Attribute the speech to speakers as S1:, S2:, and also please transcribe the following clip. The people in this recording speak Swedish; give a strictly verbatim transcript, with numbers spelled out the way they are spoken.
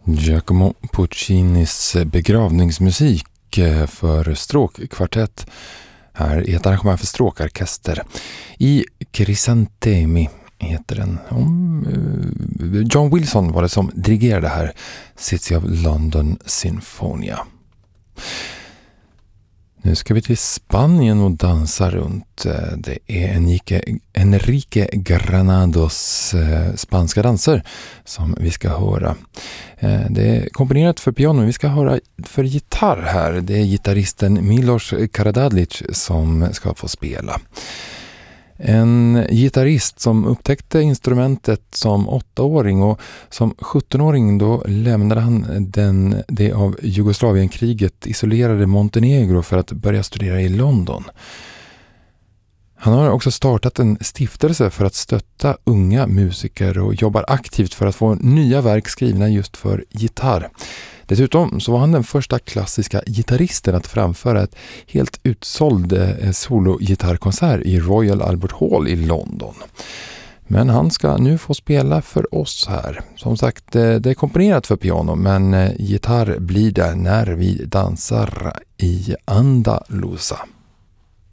S1: Giacomo Puccinis begravningsmusik för stråkkvartett. Här är ett arrangemang för stråkorkester. I Crisantemi heter den. John Wilson var det som dirigerade här. City of London Sinfonia. Nu ska vi till Spanien och dansa runt. Det är Enrique, Enrique Granados spanska danser som vi ska höra. Det är komponerat för piano, men vi ska höra för gitarr här. Det är gitarristen Milos Karadadlic som ska få spela. En gitarrist som upptäckte instrumentet som åttaåring och som sjuttonåring då lämnade han den, det av Jugoslavienkriget isolerade Montenegro för att börja studera i London. Han har också startat en stiftelse för att stötta unga musiker och jobbar aktivt för att få nya verk skrivna just för gitarr. Dessutom så var han den första klassiska gitarristen att framföra ett helt utsåld sologitarrkonsert i Royal Albert Hall i London. Men han ska nu få spela för oss här. Som sagt, det är komponerat för piano, men gitarr blir det när vi dansar i Andalusa.